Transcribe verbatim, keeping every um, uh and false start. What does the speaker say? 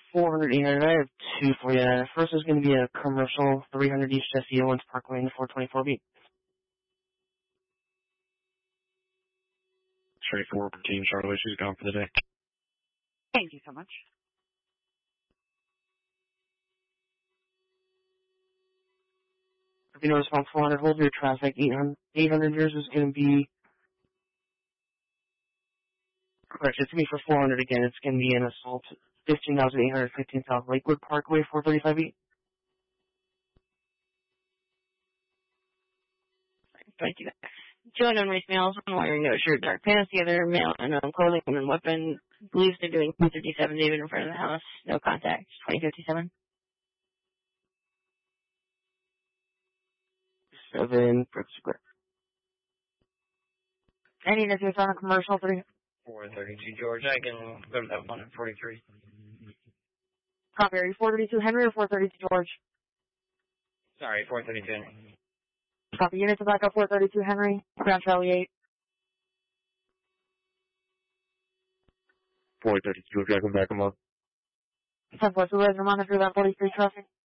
four hundred, eight hundred. I have two for you. First is going to be a commercial, three hundred East Jesse Owens Parkway in four twenty-four B. Straightforward team, Charlie. She's gone for the day. Thank you so much. If you notice on four hundred, hold your traffic. eight hundred yours is going to be, correct, it's going to be for four hundred again. It's going to be an assault, fifteen thousand eight hundred fifteen South Lakewood Parkway, four thirty-five B. Thank you. Two unknown race males, one wearing no shirt, dark pants, the other male unknown clothing and weapon. Believes they're doing two fifty-seven David in front of the house. No contact. twenty fifty-seven. Seven, Brooks Square. Any business on a commercial three? four thirty-two George. I can go to that one at forty-three. Copy. Are you four thirty-two Henry or four thirty-two George? Sorry, four thirty-two. Copy. Units to back up four thirty-two Henry. Ground Charlie eight. four thirty-two, I can back him up. ten four, so guys, reminder for that forty-three traffic.